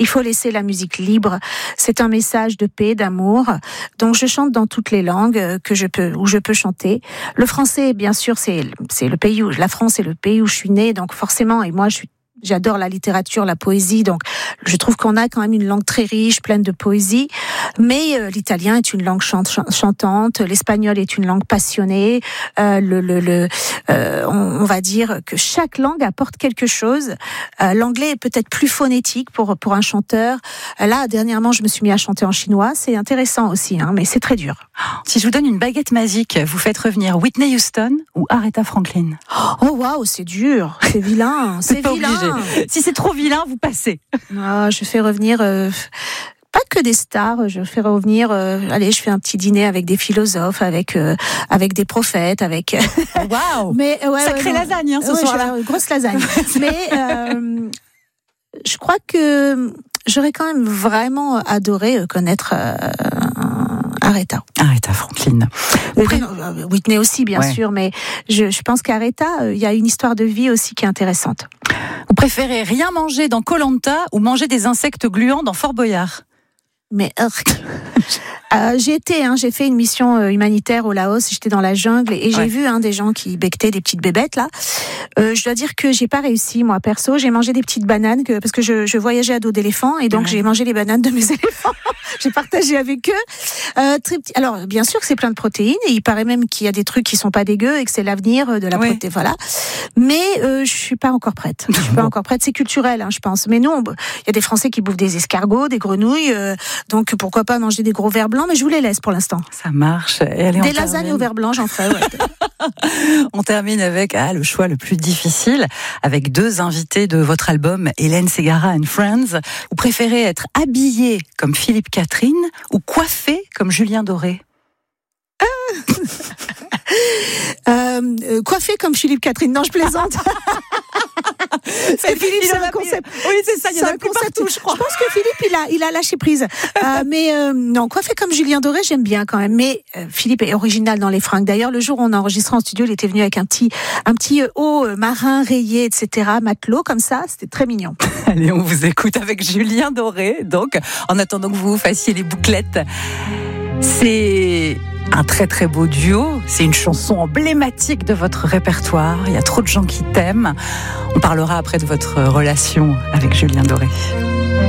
Il faut laisser la musique libre. C'est un message de paix, d'amour. Donc je chante dans toutes les langues où je peux chanter. Le français, bien sûr, c'est le pays la France est le pays où je suis née, donc forcément, et moi j'adore la littérature, la poésie, donc je trouve qu'on a quand même une langue très riche, pleine de poésie. Mais l'italien est une langue chantante, l'espagnol est une langue passionnée. On va dire que chaque langue apporte quelque chose. L'anglais est peut-être plus phonétique pour un chanteur. Là, dernièrement, je me suis mis à chanter en chinois. C'est intéressant aussi, mais c'est très dur. Si je vous donne une baguette magique, vous faites revenir Whitney Houston ou Aretha Franklin? Oh waouh, c'est dur, c'est vilain, c'est vilain. Obligé. Si c'est trop vilain, vous passez. Je fais revenir pas que des stars, je fais revenir je fais un petit dîner avec des philosophes, avec des prophètes, avec waouh. Mais sacrée lasagne ce soir-là. Grosse lasagne. Mais je crois que j'aurais quand même vraiment adoré connaître Aretha Franklin. Whitney aussi, bien sûr, mais je pense qu'Aretha, il y a une histoire de vie aussi qui est intéressante. Vous préférez rien manger dans Koh-Lanta ou manger des insectes gluants dans Fort Boyard? Mais j'ai fait une mission humanitaire au Laos, j'étais dans la jungle et j'ai vu des gens qui becquetaient des petites bébêtes là. Je dois dire que j'ai pas réussi moi perso, j'ai mangé des petites bananes parce que je voyageais à dos d'éléphant et donc j'ai mangé les bananes de mes éléphants. J'ai partagé avec eux. Très petit. Alors bien sûr que c'est plein de protéines et il paraît même qu'il y a des trucs qui sont pas dégueux et que c'est l'avenir de la protéine, voilà. Mais je suis pas encore prête. Je suis pas encore prête, c'est culturel je pense. Mais nous il y a des Français qui bouffent des escargots, des grenouilles. Donc pourquoi pas manger des gros vers blancs, mais je vous les laisse pour l'instant. Ça marche. Et allez, des lasagnes au vers blanc, j'en ferai. On termine avec le choix le plus difficile, avec 2 invités de votre album, Hélène Ségara and Friends. Vous préférez être habillé comme Philippe Catherine ou coiffé comme Julien Doré? Coiffé comme Philippe Catherine. Non, je plaisante. Philippe, c'est un concept. Oui, c'est ça. Il y en a plus partout, je crois. Je pense que Philippe, il a lâché prise. Mais non, coiffé comme Julien Doré, j'aime bien quand même. Mais Philippe est original dans les fringues. D'ailleurs, le jour où on a enregistré en studio, il était venu avec un petit haut marin rayé, etc., matelot comme ça. C'était très mignon. Allez, on vous écoute avec Julien Doré. Donc, en attendant que vous fassiez les bouclettes, c'est un très très beau duo, c'est une chanson emblématique de votre répertoire, il y a trop de gens qui t'aiment. On parlera après de votre relation avec Julien Doré.